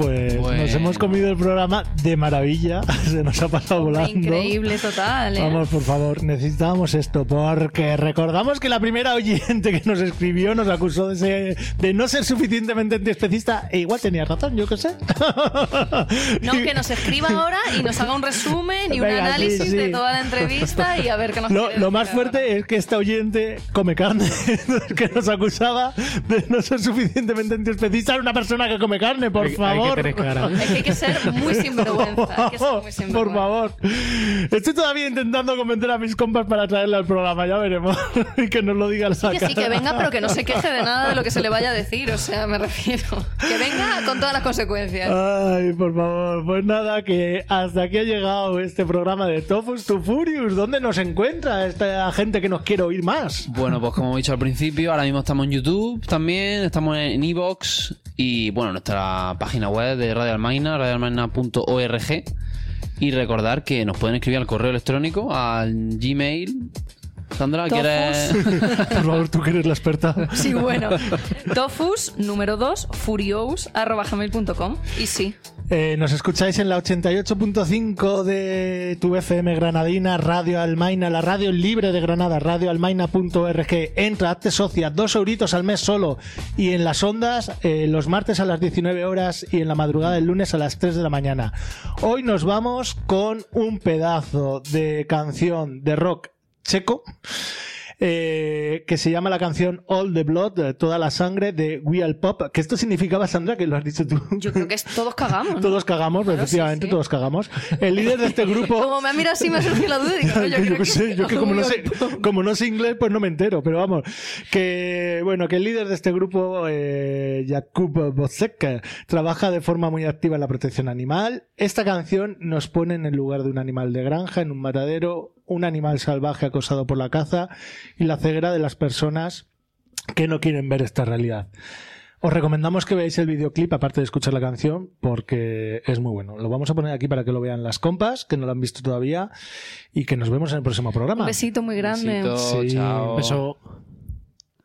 pues nos hemos comido el programa de maravilla. Se nos ha pasado volando. Increíble, total, ¿eh? Vamos, por favor, necesitábamos esto, porque recordamos que la primera oyente que nos escribió nos acusó de no ser suficientemente antiespecista, e igual tenía razón, yo qué sé. No, que nos escriba ahora y nos haga un resumen y un análisis de toda la entrevista y a ver qué nos Lo más fuerte es que esta oyente come carne, que nos acusaba de no ser suficientemente antiespecista. Era una persona que come carne, por favor. Es que hay que ser muy sinvergüenza. Por favor. Estoy todavía intentando convencer a mis compas para traerle al programa, ya veremos. Y que nos lo diga la cara. Sí, que venga, pero que no se queje de nada de lo que se le vaya a decir. O sea, me refiero. Que venga con todas las consecuencias. Ay, por favor. Pues nada, que hasta aquí ha llegado este programa de Tofus to Furious. ¿Dónde nos encuentra esta gente que nos quiere oír más? Bueno, pues como he dicho al principio, ahora mismo estamos en YouTube también, estamos en iVoox y bueno, nuestra página web de Radio Almaina, radioalmaina.org, y recordar que nos pueden escribir al correo electrónico, al Gmail. Sandra, ¿quieres...? Por favor, tú que eres la experta. Sí, bueno. Tofus, número 2, furious@gmail.com. Y sí. Nos escucháis en la 88.5 de tu FM Granadina, Radio Almaina, la radio libre de Granada, radioalmaina.org. Entra, hazte socia, 2 euritos al mes solo. Y en las ondas, los martes a las 19 horas y en la madrugada del lunes a las 3 de la mañana. Hoy nos vamos con un pedazo de canción de rock checo, que se llama la canción All the Blood, toda la sangre, de We All Pop. ¿Qué esto significaba, Sandra? Que lo has dicho tú. Yo creo que es todos cagamos, ¿no? Todos cagamos, claro, efectivamente, sí. Todos cagamos. El líder de este grupo... Como me ha mirado así, me ha surgido la duda. Digo, yo que como no sé inglés, pues no me entero, pero vamos, que bueno, que el líder de este grupo, Jakub Bocek, trabaja de forma muy activa en la protección animal. Esta canción nos pone en el lugar de un animal de granja, en un matadero, un animal salvaje acosado por la caza y la ceguera de las personas que no quieren ver esta realidad. Os recomendamos que veáis el videoclip, aparte de escuchar la canción, porque es muy bueno. Lo vamos a poner aquí para que lo vean las compas, que no lo han visto todavía, y que nos vemos en el próximo programa. Un besito muy grande. Besito, sí, chao. Beso.